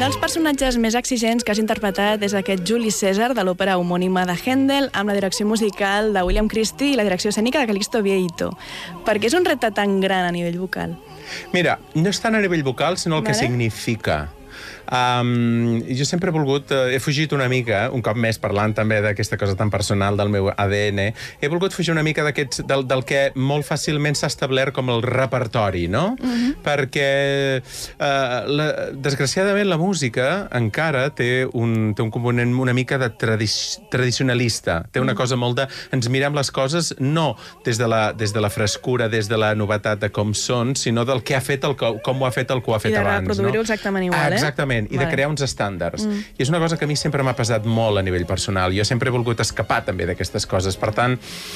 dels personatges més exigents que has interpretat és aquest Juli Cèsar de l'òpera homònima de Händel, amb la direcció musical de William Christie i la direcció escènica de Calixto Vieito. Per què és un repte tan gran a nivell vocal? Mira, no és tant a nivell vocal, sinó el que significa. Jo sempre he volgut, he fugit una mica, un cop més parlant també d'aquesta cosa tan personal del meu ADN, he volgut fugir una mica del que molt fàcilment s'ha establert com el repertori, no? Perquè desgraciadament la música encara té un component una mica de tradicionalista, té una cosa molt de... Ens mirem les coses no des de la frescura, des de la novetat de com són, sinó del que ha fet com ho ha fet el que ho ha fet abans. I de reproduir-ho exactament igual, Exactament, i de crear uns estàndards. I és una cosa que a mi sempre m'ha pesat molt a nivell personal. Jo sempre he volgut escapar també d'aquestes coses. Per tant,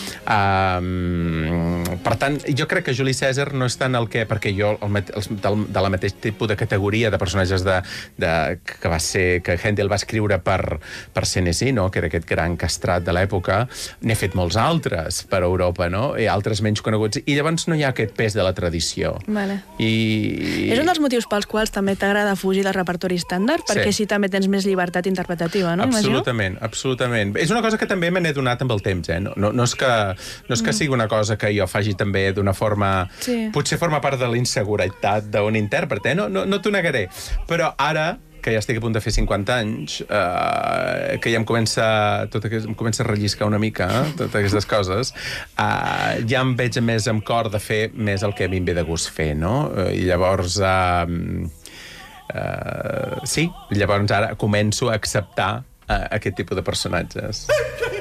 jo crec que Juli Cèsar no és tant el que... Perquè jo, de la mateix tipus de categoria de personatges que Händel va escriure per Senesi, no? Que era aquest gran castrat de l'època, n'he fet molts altres per Europa, no? I altres menys coneguts. I llavors no hi ha aquest pes de la tradició. És un dels motius pels quals també t'agrada fugir del repertori estàndard, perquè així també tens més llibertat interpretativa, no? Absolutament, absolutament. És una cosa que també me n'he donat amb el temps, No és que sigui una cosa que jo faci també d'una forma... Potser forma part de la inseguretat d'un intèrpret, no t'ho negaré. Però ara, que ja estic a punt de fer 50 anys, que ja em comença a relliscar una mica, totes aquestes coses, ja em veig més amb cor de fer més el que a mi em ve de gust fer, no? I llavors... sí, llavors ara començo a acceptar aquest tipus de personatges.